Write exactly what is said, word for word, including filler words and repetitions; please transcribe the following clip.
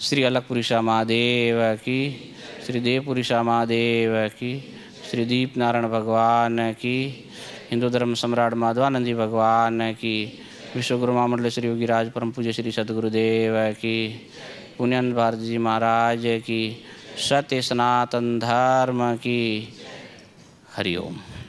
श्री अलकपुरीशा महादेव की, श्री देवपुरीशा महादेव की, श्री दीप नारायण भगवान की, हिंदू धर्म सम्राट माधवानंदी भगवान की, विश्वगुरु महामंडल श्री योगी राज परम पूज्य श्री सदगुरुदेव की, पुण्यन भारती जी महाराज की, सत्य सनातन धर्म की। हरिओम।